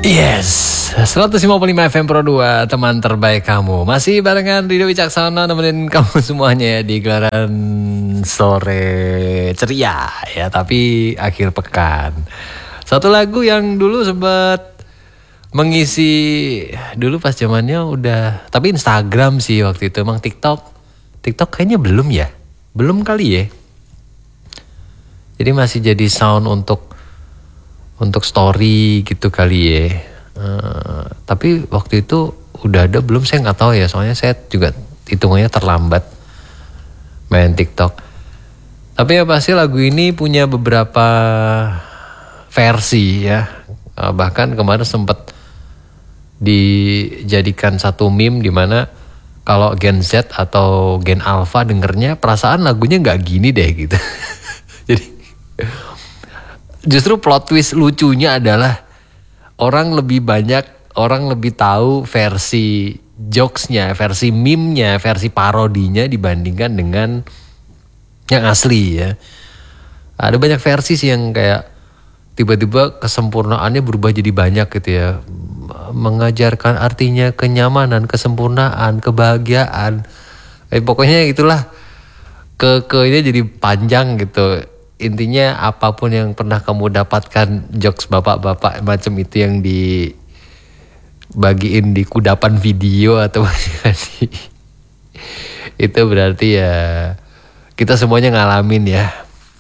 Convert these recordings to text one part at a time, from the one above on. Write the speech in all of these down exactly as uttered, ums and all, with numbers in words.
Yes, seratus lima puluh lima F M Pro dua, teman terbaik kamu. Masih barengan Rido Wicaksono nemenin kamu semuanya ya di gelaran sore ceria ya, tapi akhir pekan. Satu lagu yang dulu sempat mengisi dulu pas zamannya udah, tapi Instagram sih waktu itu. Emang TikTok, TikTok kayaknya belum ya, belum kali ya. Jadi masih jadi sound untuk untuk story gitu kali ya. Uh, tapi waktu itu udah ada belum, saya nggak tahu ya. Soalnya saya juga hitungannya terlambat main TikTok. Tapi ya pasti lagu ini punya beberapa versi ya. Uh, bahkan kemarin sempat dijadikan satu meme di mana kalau Gen Z atau Gen Alpha dengernya perasaan lagunya nggak gini deh gitu. Jadi justru plot twist lucunya adalah orang lebih banyak, orang lebih tahu versi jokesnya, versi meme-nya, versi parodinya dibandingkan dengan yang asli ya. Ada banyak versi sih yang kayak tiba-tiba kesempurnaannya berubah jadi banyak gitu ya. Mengajarkan artinya kenyamanan, kesempurnaan, kebahagiaan. Eh, pokoknya itulah, ke-ke-nya jadi panjang gitu. Intinya apapun yang pernah kamu dapatkan jokes bapak-bapak macam itu yang dibagiin di kudapan video atau di, itu berarti ya kita semuanya ngalamin ya.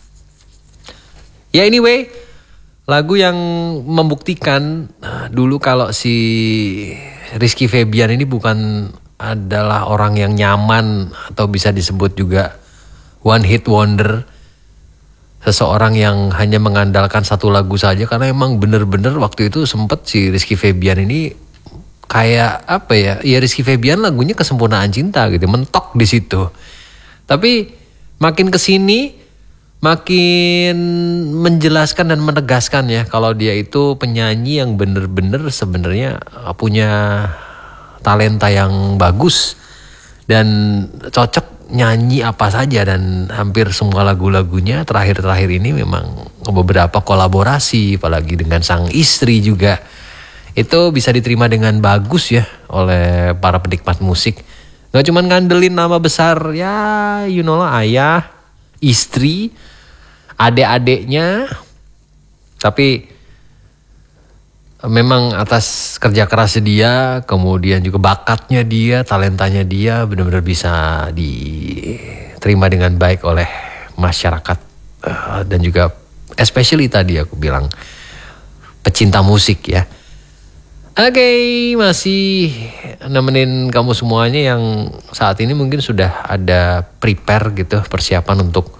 Ya anyway, lagu yang membuktikan dulu kalau si Rizky Febian ini bukan adalah orang yang nyaman atau bisa disebut juga one hit wonder. Seseorang yang hanya mengandalkan satu lagu saja, karena emang bener-bener waktu itu sempet si Rizky Febian ini kayak apa ya? Ya Rizky Febian lagunya Kesempurnaan Cinta gitu, mentok di situ. Tapi makin kesini makin menjelaskan dan menegaskan ya kalau dia itu penyanyi yang bener-bener sebenarnya punya talenta yang bagus dan cocok nyanyi apa saja, dan hampir semua lagu-lagunya terakhir-terakhir ini memang beberapa kolaborasi, apalagi dengan sang istri juga, itu bisa diterima dengan bagus ya oleh para penikmat musik. Gak cuma ngandelin nama besar ya, you know lah, ayah, istri, adik-adiknya, tapi memang atas kerja kerasnya dia, kemudian juga bakatnya dia, talentanya dia benar-benar bisa diterima dengan baik oleh masyarakat, uh, dan juga especially tadi aku bilang pecinta musik ya. Oke, okay, masih nemenin kamu semuanya yang saat ini mungkin sudah ada prepare gitu, persiapan untuk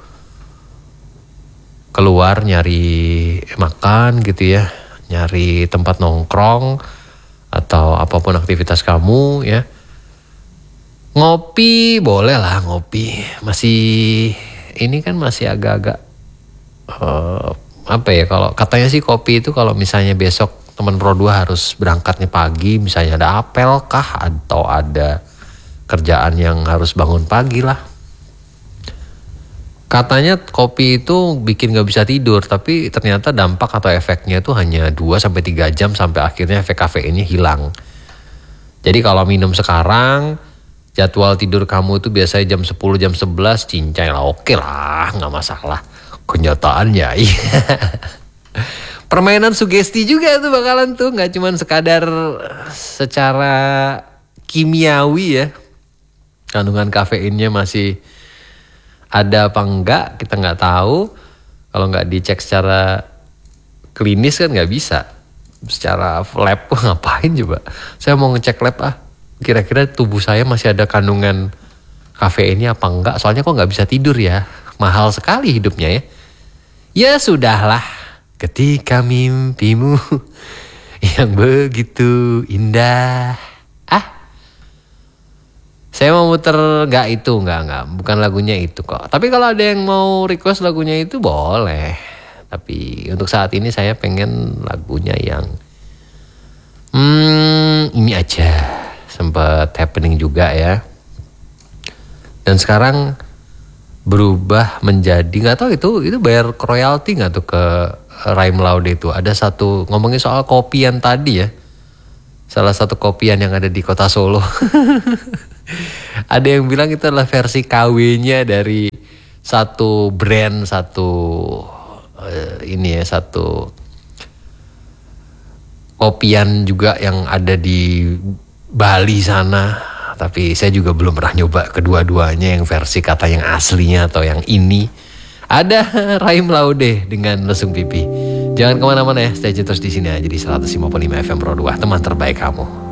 keluar nyari makan gitu ya, nyari tempat nongkrong atau apapun aktivitas kamu ya. Ngopi boleh lah, ngopi. Masih ini kan masih agak-agak uh, apa ya, kalau katanya sih kopi itu kalau misalnya besok teman Pro dua harus berangkatnya pagi, misalnya ada apel kah atau ada kerjaan yang harus bangun pagi lah. Katanya kopi itu bikin gak bisa tidur, tapi ternyata dampak atau efeknya itu hanya dua sampai tiga jam sampai akhirnya efek kafeinnya hilang. Jadi kalau minum sekarang, jadwal tidur kamu itu biasanya jam sepuluh, jam sebelas, cincai lah, oke lah, gak masalah. Kenyataannya iya. Permainan sugesti juga tuh bakalan tuh, gak cuman sekadar secara kimiawi ya. Kandungan kafeinnya masih ada apa enggak kita nggak tahu. Kalau nggak dicek secara klinis kan nggak bisa. Secara lab ngapain coba? Saya mau ngecek lab ah, kira-kira tubuh saya masih ada kandungan kafeinnya apa enggak? Soalnya kok nggak bisa tidur ya, mahal sekali hidupnya ya. Ya sudahlah, ketika mimpimu yang begitu indah. Saya mau muter nggak itu, nggak nggak, bukan lagunya itu kok. Tapi kalau ada yang mau request lagunya itu boleh. Tapi untuk saat ini saya pengen lagunya yang hmm ini aja, sempat happening juga ya. Dan sekarang berubah menjadi nggak tahu itu itu bayar royalti nggak tuh ke Raim Laude itu. Ada satu ngomongin soal kopi yang tadi ya. salah satu kopian yang ada di kota Solo. Ada yang bilang itu adalah versi K W-nya dari satu brand, satu uh, ini ya, satu kopian juga yang ada di Bali sana. Tapi saya juga belum pernah nyoba kedua-duanya, yang versi kata yang aslinya atau yang ini. Ada Rahim Laude dengan Lesung Pipi. Jangan kemana-mana ya, stay tune terus di sini aja di seratus lima puluh lima F M Pro dua, teman terbaik kamu.